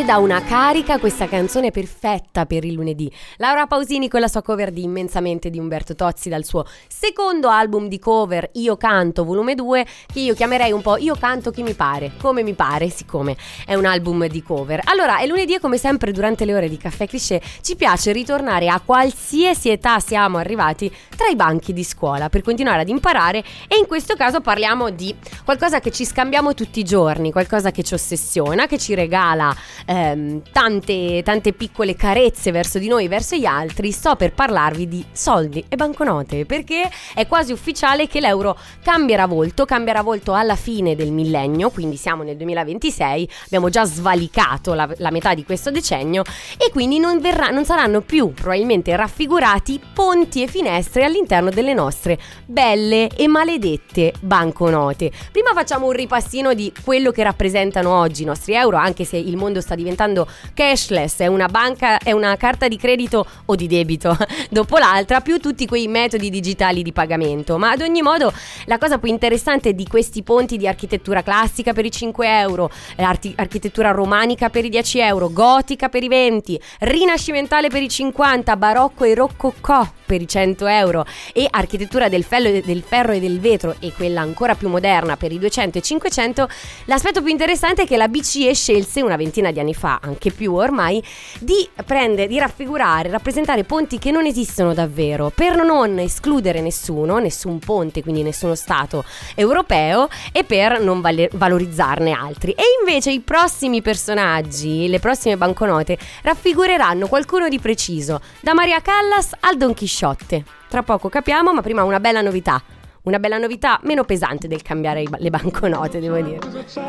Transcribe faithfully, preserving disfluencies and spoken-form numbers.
dà una carica questa canzone perfetta per il lunedì. Laura Pausini con la sua cover di Immensamente di Umberto Tozzi dal suo secondo album di cover Io Canto volume due, che io chiamerei un po' Io canto chi mi pare, come mi pare, siccome è un album di cover. Allora, è lunedì e come sempre durante le ore di Caffè Cliché ci piace ritornare a qualsiasi età siamo arrivati tra i banchi di scuola per continuare ad imparare, e in questo caso parliamo di qualcosa che ci scambiamo tutti i giorni, qualcosa che ci ossessiona, che ci regala ehm, tante, tante piccole carezze verso di noi, verso gli altri. Sto per parlarvi di soldi e banconote, perché è quasi ufficiale che l'euro cambierà volto, cambierà volto alla fine del millennio, quindi siamo nel duemilaventisei, abbiamo già svalicato la, la metà di questo decennio, e quindi non, verrà, non saranno più probabilmente raffigurati ponti e finestre all'interno delle nostre belle e maledette banconote. Prima facciamo un ripassino di quello che rappresentano oggi i nostri euro, anche se il mondo sta diventando cashless, è una banca, è una carta di credito o di debito dopo l'altra, più tutti quei metodi digitali di pagamento. Ma ad ogni modo la cosa più interessante di questi ponti di architettura classica per i cinque euro, arti- architettura romanica per i dieci euro, gotica per i venti, rinascimentale per i cinquanta, barocco e rococò per i cento euro, e architettura del ferro, del ferro e del vetro, e quella ancora più moderna per i duecento e cinquecento, l'aspetto più interessante è che la B C E scelse una ventina di anni fa, anche più ormai, di prendere, di raffigurare, rappresentare ponti che non esistono davvero, per non escludere nessuno, nessun ponte, quindi nessuno stato europeo, e per non vale- valorizzarne altri. E invece i prossimi personaggi, le prossime banconote, raffigureranno qualcuno di preciso, da Maria Callas al Don Chisciotte. Tra poco capiamo, ma prima una bella novità. Una bella novità meno pesante del cambiare le banconote, devo dire.